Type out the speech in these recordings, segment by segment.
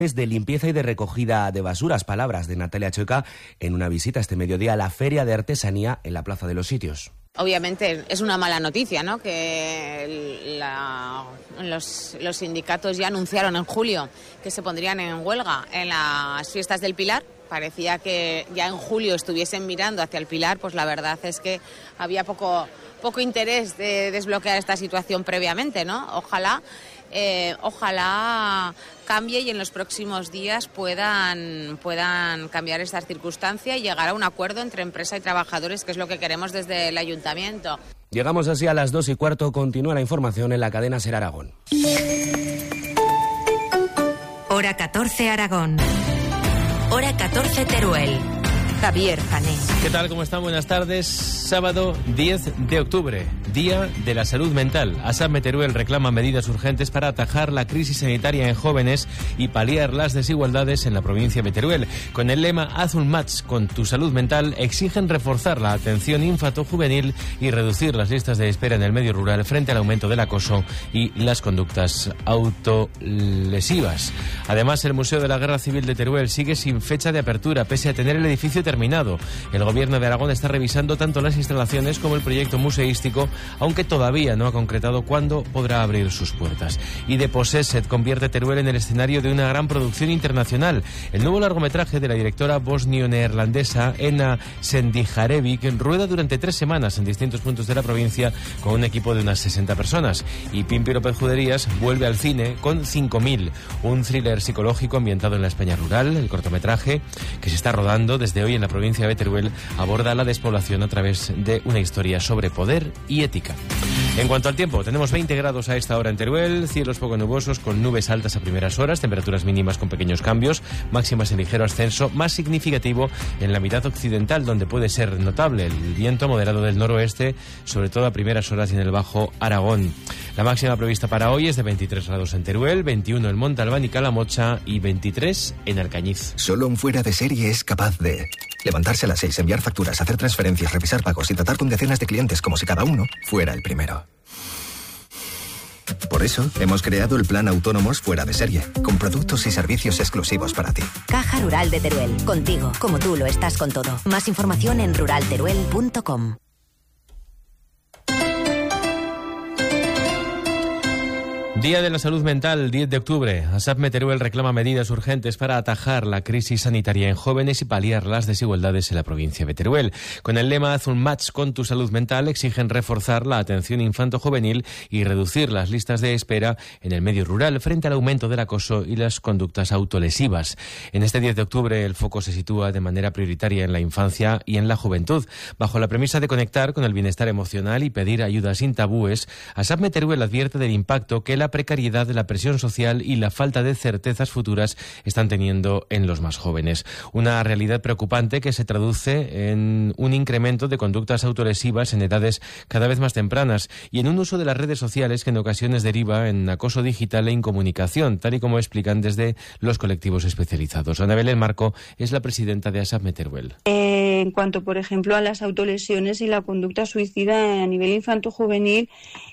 de limpieza y de recogida de basuras. Palabras de Natalia Chueca en una visita este mediodía a la Feria de Artesanía en la Plaza de los Sitios. Obviamente es una mala noticia, ¿no? Que los sindicatos ya anunciaron en julio que se pondrían en huelga en las fiestas del Pilar. Parecía que ya en julio estuviesen mirando hacia el Pilar, pues la verdad es que había poco interés de desbloquear esta situación previamente, ¿no? Ojalá cambie y en los próximos días puedan cambiar esta circunstancia y llegar a un acuerdo entre empresa y trabajadores, que es lo que queremos desde el Ayuntamiento. Llegamos así a las 2:15. Continúa la información en la cadena SER Aragón. Hora 14 Aragón. Hora 14 Teruel. Javier Pané. ¿Qué tal? ¿Cómo están? Buenas tardes. Sábado 10 de octubre, Día de la Salud Mental. ASAPME Teruel reclama medidas urgentes para atajar la crisis sanitaria en jóvenes y paliar las desigualdades en la provincia de Teruel. Con el lema Haz un match con tu salud mental, exigen reforzar la atención infanto-juvenil y reducir las listas de espera en el medio rural frente al aumento del acoso y las conductas autolesivas. Además, el Museo de la Guerra Civil de Teruel sigue sin fecha de apertura, pese a tener el edificio terminado. El Gobierno de Aragón está revisando tanto las instalaciones como el proyecto museístico, aunque todavía no ha concretado cuándo podrá abrir sus puertas. Y The Possessed convierte Teruel en el escenario de una gran producción internacional. El nuevo largometraje de la directora bosnio-neerlandesa Ena Sendijarevic rueda durante 3 semanas en distintos puntos de la provincia con un equipo de unas 60 personas. Y Pimpi López Juderías vuelve al cine con 5000, un thriller psicológico ambientado en la España rural. El cortometraje, que se está rodando desde hoy en la provincia de Teruel, aborda la despoblación a través de una historia sobre poder y ética. En cuanto al tiempo, tenemos 20 grados a esta hora en Teruel, cielos poco nubosos con nubes altas a primeras horas, temperaturas mínimas con pequeños cambios, máximas en ligero ascenso, más significativo en la mitad occidental, donde puede ser notable el viento moderado del noroeste, sobre todo a primeras horas y en el Bajo Aragón. La máxima prevista para hoy es de 23 grados en Teruel, 21 en Montalbán y Calamocha y 23 en Alcañiz. Solo un fuera de serie es capaz de levantarse a las 6, enviar facturas, hacer transferencias, revisar pagos y tratar con decenas de clientes como si cada uno fuera el primero. Por eso, hemos creado el plan Autónomos Fuera de Serie, con productos y servicios exclusivos para ti. Caja Rural de Teruel. Contigo, como tú lo estás con todo. Más información en ruralteruel.com. Día de la Salud Mental, 10 de octubre. ASAPME Teruel reclama medidas urgentes para atajar la crisis sanitaria en jóvenes y paliar las desigualdades en la provincia de Teruel. Con el lema Haz un match con tu salud mental, exigen reforzar la atención infanto-juvenil y reducir las listas de espera en el medio rural frente al aumento del acoso y las conductas autolesivas. En este 10 de octubre el foco se sitúa de manera prioritaria en la infancia y en la juventud. Bajo la premisa de conectar con el bienestar emocional y pedir ayuda sin tabúes, ASAPME Teruel advierte del impacto que la precariedad, la presión social y la falta de certezas futuras están teniendo en los más jóvenes. Una realidad preocupante que se traduce en un incremento de conductas autolesivas en edades cada vez más tempranas y en un uso de las redes sociales que en ocasiones deriva en acoso digital e incomunicación, tal y como explican desde los colectivos especializados. Ana Belén Marco es la presidenta de ASAPME Teruel. En cuanto, por ejemplo, a las autolesiones y la conducta suicida a nivel infanto-juvenil,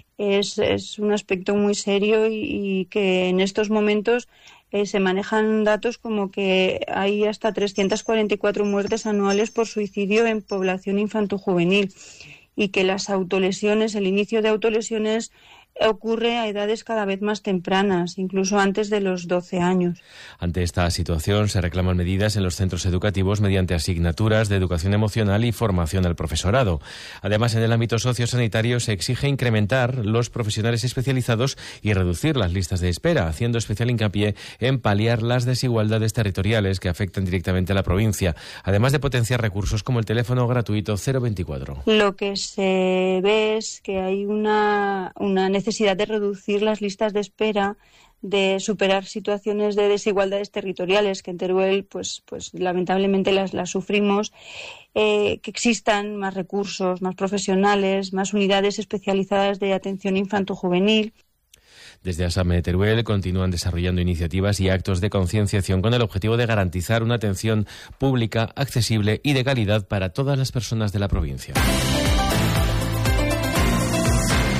es un aspecto muy serio y que en estos momentos se manejan datos como que hay hasta 344 muertes anuales por suicidio en población infanto-juvenil y que las autolesiones, el inicio de autolesiones ocurre a edades cada vez más tempranas, incluso antes de los 12 años. Ante esta situación se reclaman medidas en los centros educativos mediante asignaturas de educación emocional y formación al profesorado. Además, en el ámbito sociosanitario se exige incrementar los profesionales especializados y reducir las listas de espera, haciendo especial hincapié en paliar las desigualdades territoriales que afectan directamente a la provincia, además de potenciar recursos como el teléfono gratuito 024. Lo que se ve es que hay una necesidad de reducir las listas de espera, de superar situaciones de desigualdades territoriales que en Teruel pues lamentablemente las sufrimos, que existan más recursos, más profesionales, más unidades especializadas de atención infanto-juvenil. Desde ASAPME Teruel continúan desarrollando iniciativas y actos de concienciación con el objetivo de garantizar una atención pública, accesible y de calidad para todas las personas de la provincia.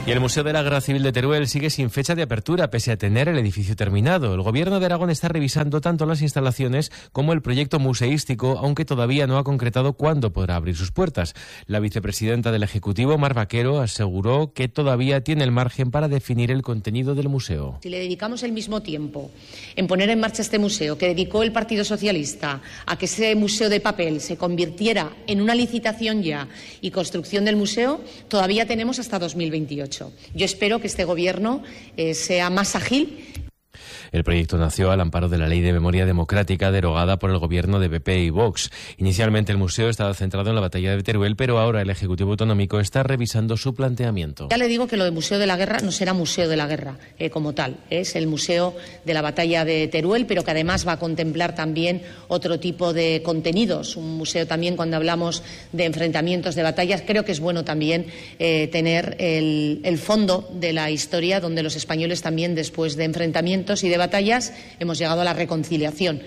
Y el Museo de la Guerra Civil de Teruel sigue sin fecha de apertura, pese a tener el edificio terminado. El Gobierno de Aragón está revisando tanto las instalaciones como el proyecto museístico, aunque todavía no ha concretado cuándo podrá abrir sus puertas. La vicepresidenta del Ejecutivo, Mar Vaquero, aseguró que todavía tiene el margen para definir el contenido del museo. Si le dedicamos el mismo tiempo en poner en marcha este museo que dedicó el Partido Socialista a que ese museo de papel se convirtiera en una licitación ya y construcción del museo, todavía tenemos hasta 2028. Yo espero que este Gobierno sea más ágil. El proyecto nació al amparo de la Ley de Memoria Democrática derogada por el gobierno de PP y Vox. Inicialmente el museo estaba centrado en la batalla de Teruel, pero ahora el Ejecutivo Autonómico está revisando su planteamiento. Ya le digo que lo de Museo de la Guerra no será Museo de la Guerra como tal. Es el Museo de la Batalla de Teruel, pero que además va a contemplar también otro tipo de contenidos. Un museo también, cuando hablamos de enfrentamientos, de batallas, creo que es bueno también tener el fondo de la historia, donde los españoles también, después de enfrentamientos y de batallas, hemos llegado a la reconciliación.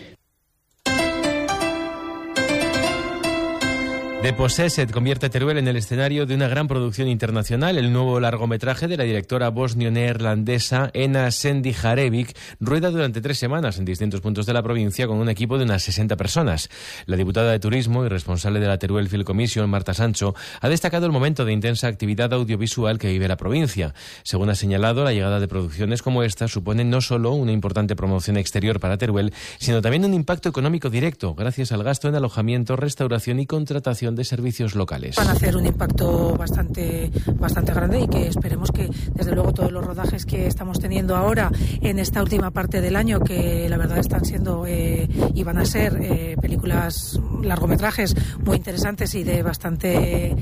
The Possessed convierte a Teruel en el escenario de una gran producción internacional. El nuevo largometraje de la directora bosnio-neerlandesa Ena Sendijarevic rueda durante 3 semanas en distintos puntos de la provincia con un equipo de unas 60 personas. La diputada de Turismo y responsable de la Teruel Film Commission, Marta Sancho, ha destacado el momento de intensa actividad audiovisual que vive la provincia. Según ha señalado, la llegada de producciones como esta supone no solo una importante promoción exterior para Teruel, sino también un impacto económico directo, gracias al gasto en alojamiento, restauración y contratación de servicios locales. Van a hacer un impacto bastante grande y que esperemos que, desde luego, todos los rodajes que estamos teniendo ahora en esta última parte del año, que la verdad están siendo y van a ser películas, largometrajes muy interesantes y de bastante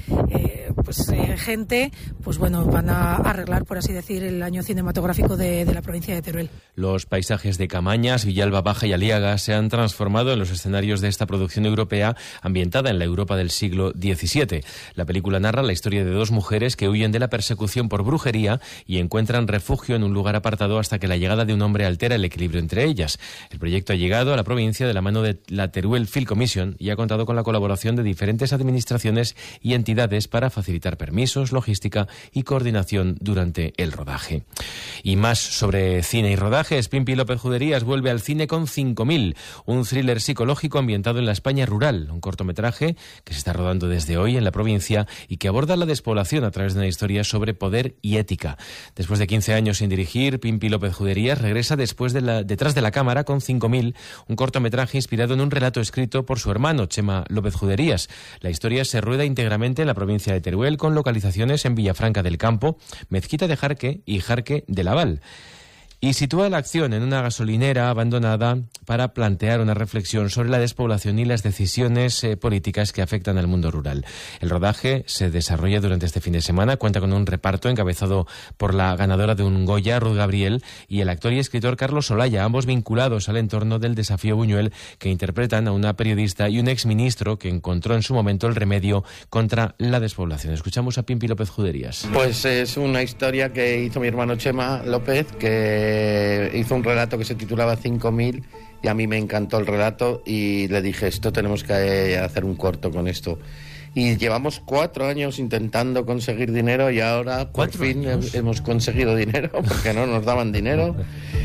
gente, pues bueno, van a arreglar, por así decir, el año cinematográfico de la provincia de Teruel. Los paisajes de Camañas, Villalba Baja y Aliaga se han transformado en los escenarios de esta producción europea ambientada en la Europa del siglo XVII. La película narra la historia de 2 mujeres que huyen de la persecución por brujería y encuentran refugio en un lugar apartado hasta que la llegada de un hombre altera el equilibrio entre ellas. El proyecto ha llegado a la provincia de la mano de la Teruel Film Commission y ha contado con la colaboración de diferentes administraciones y entidades para facilitar permisos, logística y coordinación durante el rodaje. Y más sobre cine y rodajes. Pimpi López Juderías vuelve al cine con 5000, un thriller psicológico ambientado en la España rural, un cortometraje que se está rodando desde hoy en la provincia y que aborda la despoblación a través de una historia sobre poder y ética. Después de 15 años sin dirigir, Pimpi López Juderías regresa detrás de la cámara con 5000, un cortometraje inspirado en un relato escrito por su hermano, Chema López Juderías. La historia se rueda íntegramente en la provincia de Teruel, con localizaciones en Villafranca del Campo, Mezquita de Jarque y Jarque de Laval. Y sitúa la acción en una gasolinera abandonada para plantear una reflexión sobre la despoblación y las decisiones políticas que afectan al mundo rural. El rodaje se desarrolla durante este fin de semana, cuenta con un reparto encabezado por la ganadora de un Goya, Ruth Gabriel, y el actor y escritor Carlos Olaya, ambos vinculados al entorno del Desafío Buñuel, que interpretan a una periodista y un exministro que encontró en su momento el remedio contra la despoblación. Escuchamos a Pimpi López Juderías. Pues es una historia que hizo mi hermano Chema López, que hizo un relato que se titulaba 5000 y a mí me encantó el relato y le dije, esto tenemos que hacer un corto con esto. Y llevamos 4 años intentando conseguir dinero y ahora por fin hemos conseguido dinero, porque no nos daban dinero,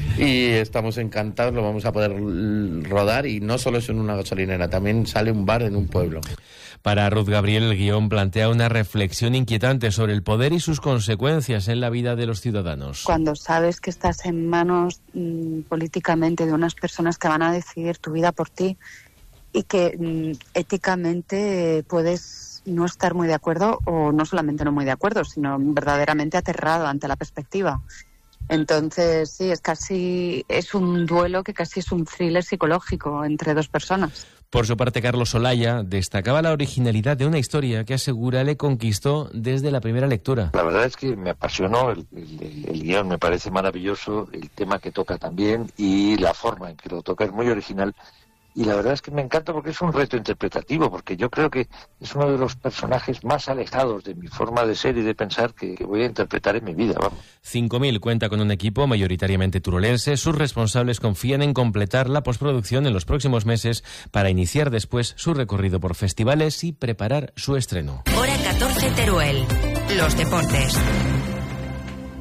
y estamos encantados, lo vamos a poder rodar, y no solo es en una gasolinera, también sale un bar en un pueblo. Para Ruth Gabriel, el guión plantea una reflexión inquietante sobre el poder y sus consecuencias en la vida de los ciudadanos. Cuando sabes que estás en manos políticamente de unas personas que van a decidir tu vida por ti y que éticamente puedes no estar muy de acuerdo, o no solamente no muy de acuerdo, sino verdaderamente aterrado ante la perspectiva. Entonces, sí, es un duelo que casi es un thriller psicológico entre 2 personas. Por su parte, Carlos Olaya destacaba la originalidad de una historia que asegura le conquistó desde la primera lectura. La verdad es que me apasionó, el guión me parece maravilloso, el tema que toca también y la forma en que lo toca es muy original. Y la verdad es que me encanta porque es un reto interpretativo, porque yo creo que es uno de los personajes más alejados de mi forma de ser y de pensar que voy a interpretar en mi vida. 5000 cuenta con un equipo mayoritariamente turolense. Sus responsables confían en completar la postproducción en los próximos meses para iniciar después su recorrido por festivales y preparar su estreno. Hora 14 Teruel. Los deportes.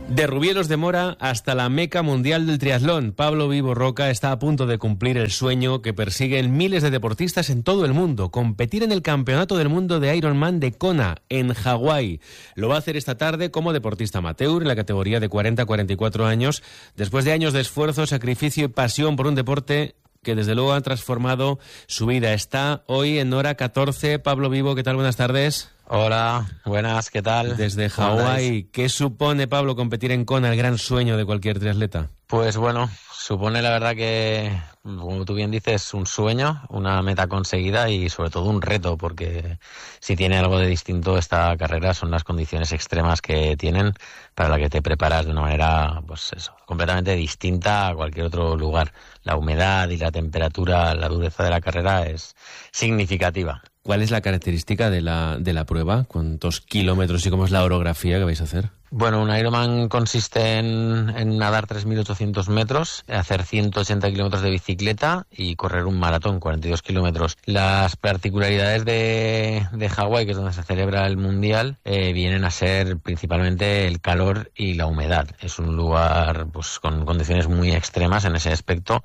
De Rubielos de Mora hasta la meca mundial del triatlón, Pablo Vivo Roca está a punto de cumplir el sueño que persiguen miles de deportistas en todo el mundo: competir en el Campeonato del Mundo de Ironman de Kona, en Hawái. Lo va a hacer esta tarde como deportista amateur en la categoría de 40 a 44 años, después de años de esfuerzo, sacrificio y pasión por un deporte que desde luego ha transformado su vida. Está hoy en hora 14. Pablo Vivo, ¿qué tal? Buenas tardes. Hola, buenas, ¿qué tal? Desde Hawái, ¿qué supone, Pablo, competir en Kona, el gran sueño de cualquier triatleta? Pues bueno, supone la verdad que, como tú bien dices, un sueño, una meta conseguida y sobre todo un reto, porque si tiene algo de distinto esta carrera son las condiciones extremas que tienen, para la que te preparas de una manera, pues eso, completamente distinta a cualquier otro lugar. La humedad y la temperatura, la dureza de la carrera es significativa. ¿Cuál es la característica de la prueba? ¿Cuántos kilómetros y cómo es la orografía que vais a hacer? Bueno, un Ironman consiste en nadar 3.800 metros, hacer 180 kilómetros de bicicleta y correr un maratón, 42 kilómetros. Las particularidades de Hawái, que es donde se celebra el Mundial, vienen a ser principalmente el calor y la humedad. Es un lugar pues con condiciones muy extremas en ese aspecto.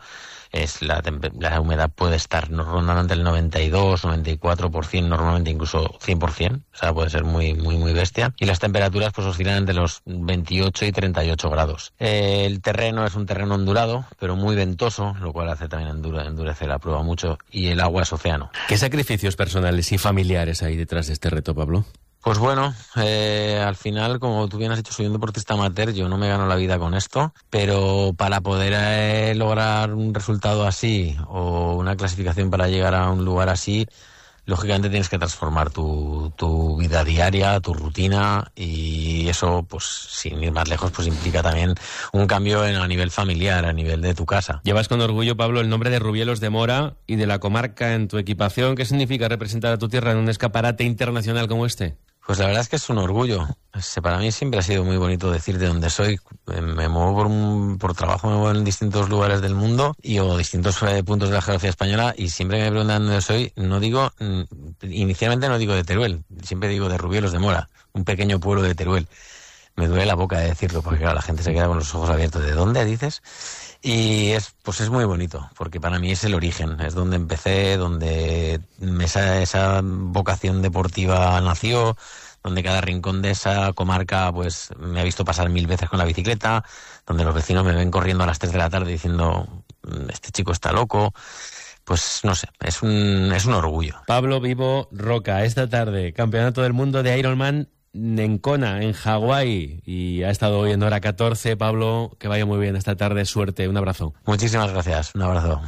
La humedad puede estar rondando entre el 92, 94%, normalmente incluso 100%, o sea, puede ser muy, muy, muy bestia. Y las temperaturas pues oscilan entre los 28 y 38 grados. El terreno es un terreno ondulado, pero muy ventoso, lo cual hace también endurecer la prueba mucho, y el agua es océano. ¿Qué sacrificios personales y familiares hay detrás de este reto, Pablo? Pues bueno, al final, como tú bien has dicho, soy un deportista amateur, yo no me gano la vida con esto, pero para poder lograr un resultado así o una clasificación para llegar a un lugar así, lógicamente tienes que transformar tu vida diaria, tu rutina, y eso, pues sin ir más lejos, pues implica también un cambio a nivel familiar, a nivel de tu casa. Llevas con orgullo, Pablo, el nombre de Rubielos de Mora y de la comarca en tu equipación. ¿Qué significa representar a tu tierra en un escaparate internacional como este? Pues la verdad es que es un orgullo. Para mí siempre ha sido muy bonito decir de dónde soy. Me muevo por trabajo, me muevo en distintos lugares del mundo o distintos puntos de la geografía española, y siempre que me preguntan dónde soy, inicialmente no digo de Teruel, siempre digo de Rubielos de Mora, un pequeño pueblo de Teruel. Me duele la boca de decirlo, porque claro, la gente se queda con los ojos abiertos. ¿De dónde dices? Y es muy bonito, porque para mí es el origen, es donde empecé, donde esa vocación deportiva nació, donde cada rincón de esa comarca pues me ha visto pasar 1000 veces con la bicicleta, donde los vecinos me ven corriendo a las 3 de la tarde diciendo, este chico está loco. Pues no sé, es un orgullo. Pablo Vivo Roca, esta tarde, Campeonato del Mundo de Ironman en Kona, en Hawái, y ha estado hoy en hora 14. Pablo, que vaya muy bien esta tarde, suerte, un abrazo. Muchísimas gracias, un abrazo.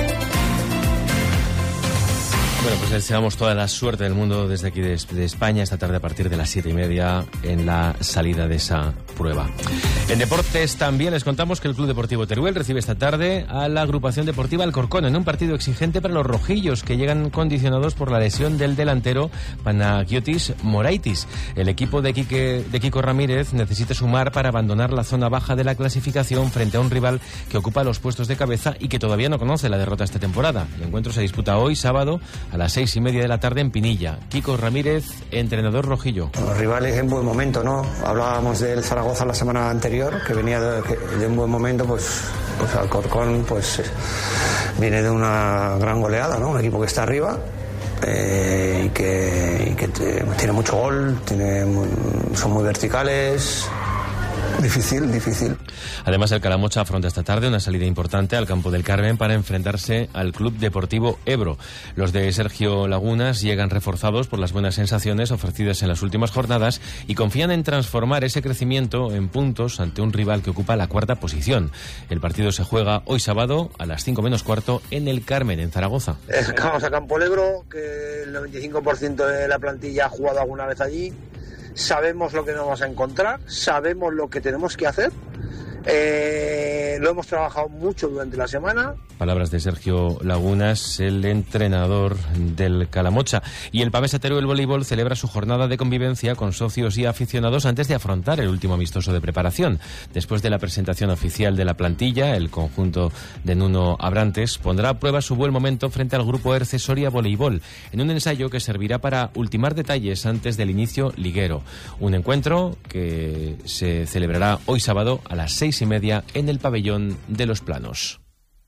Bueno, pues deseamos toda la suerte del mundo desde aquí de España esta tarde a partir de las 7:30 en la salida de esa prueba. En deportes también les contamos que el Club Deportivo Teruel recibe esta tarde a la agrupación deportiva Alcorcón en un partido exigente para los rojillos, que llegan condicionados por la lesión del delantero Panagiotis Moraitis. El equipo de Kiko Ramírez necesita sumar para abandonar la zona baja de la clasificación frente a un rival que ocupa los puestos de cabeza y que todavía no conoce la derrota esta temporada. El encuentro se disputa hoy, sábado, a las 6:30 de la tarde en Pinilla. Kiko Ramírez, entrenador rojillo. Los rivales en buen momento, ¿no? Hablábamos del Zaragoza la semana anterior, que venía de un buen momento, pues Alcorcón pues viene de una gran goleada, ¿no? Un equipo que está arriba y que tiene mucho gol, son muy verticales. Difícil. Además, el Calamocha afronta esta tarde una salida importante al Campo del Carmen para enfrentarse al Club Deportivo Ebro. Los de Sergio Lagunas llegan reforzados por las buenas sensaciones ofrecidas en las últimas jornadas y confían en transformar ese crecimiento en puntos ante un rival que ocupa la 4ª posición. El partido se juega hoy sábado a las 5 menos cuarto en el Carmen, en Zaragoza. Vamos a Campo del Ebro, que el 95% de la plantilla ha jugado alguna vez allí. Sabemos lo que nos vamos a encontrar, sabemos lo que tenemos que hacer Lo hemos trabajado mucho durante la semana. Palabras de Sergio Lagunas, el entrenador del Calamocha. Y el Pamesa Teruel Voleibol celebra su jornada de convivencia con socios y aficionados antes de afrontar el último amistoso de preparación. Después de la presentación oficial de la plantilla, el conjunto de Nuno Abrantes pondrá a prueba su buen momento frente al grupo Erce Soria Voleibol, en un ensayo que servirá para ultimar detalles antes del inicio liguero. Un encuentro que se celebrará hoy sábado a las 6:30 en el pabellón de Los Planos.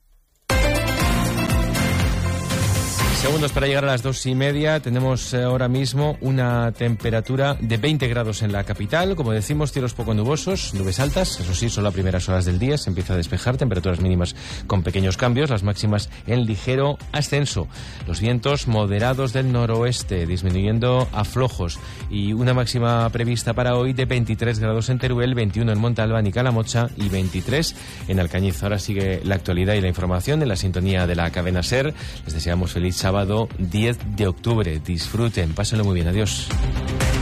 Segundos para llegar a las 2:30. Tenemos ahora mismo una temperatura de 20 grados en la capital. Como decimos, cielos poco nubosos, nubes altas. Eso sí, solo a primeras horas del día se empieza a despejar. Temperaturas mínimas con pequeños cambios. Las máximas en ligero ascenso. Los vientos moderados del noroeste, disminuyendo a flojos. Y una máxima prevista para hoy de 23 grados en Teruel, 21 en Montalbán y Calamocha y 23 en Alcañiz. Ahora sigue la actualidad y la información en la sintonía de la cadena SER. Les deseamos feliz sábado 10 de octubre. Disfruten, pásenlo muy bien. Adiós.